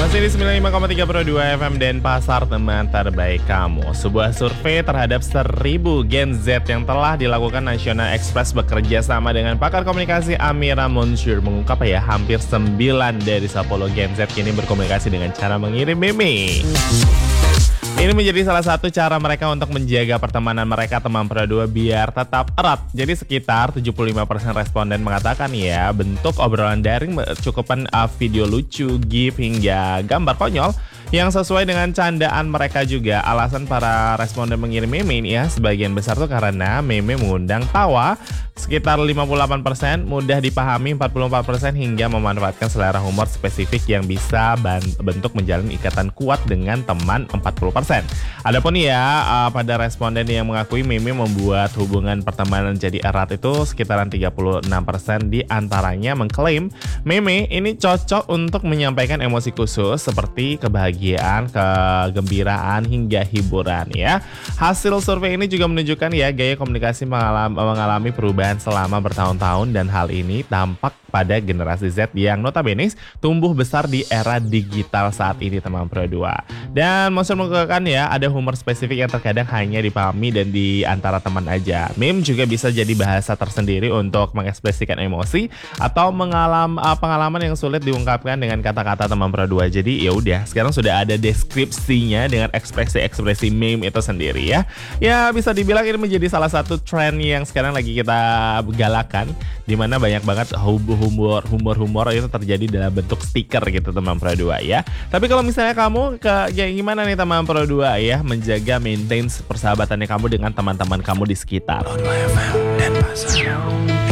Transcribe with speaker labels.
Speaker 1: Masih di 95,3 Pro 2 FM Denpasar, teman terbaik kamu. Sebuah survei terhadap 1000 Gen Z yang telah dilakukan National Express bekerja sama dengan pakar komunikasi Amira Monsieur mengungkap hampir 9 dari 10 Gen Z kini berkomunikasi dengan cara mengirim meme. Ini menjadi salah satu cara mereka untuk menjaga pertemanan mereka teman Pro 2 biar tetap erat. Jadi sekitar 75% responden mengatakan bentuk obrolan daring cukupan video lucu, GIF hingga gambar konyol yang sesuai dengan candaan mereka juga. Alasan para responden mengirim meme ini sebagian besar tuh karena meme mengundang tawa sekitar 58%, mudah dipahami 44% hingga memanfaatkan selera humor spesifik yang bisa bentuk menjalin ikatan kuat dengan teman 40%. Adapun pada responden yang mengakui meme membuat hubungan pertemanan jadi erat itu sekitaran 36% di antaranya mengklaim meme ini cocok untuk menyampaikan emosi khusus seperti kebahagiaan, kegembiraan hingga hiburan ya. Hasil survei ini juga menunjukkan gaya komunikasi mengalami perubahan selama bertahun-tahun dan hal ini tampak pada generasi Z yang notabene tumbuh besar di era digital saat ini teman Pro 2. Dan Monster mengatakan ada humor spesifik yang terkadang hanya dipahami dan di antara teman aja. Meme juga bisa jadi bahasa tersendiri untuk mengekspresikan emosi atau pengalaman yang sulit diungkapkan dengan kata-kata teman Pro 2. Jadi udah sekarang sudah ada deskripsinya dengan ekspresi-ekspresi meme itu sendiri ya. Ya bisa dibilang ini menjadi salah satu tren yang sekarang lagi kita galakan, dimana banyak banget humor itu terjadi dalam bentuk stiker gitu teman Pro 2 ya. Tapi kalau misalnya kamu gimana nih teman Pro 2 menjaga maintain persahabatannya kamu dengan teman-teman kamu di sekitar. Pro 2 FM Denpasar.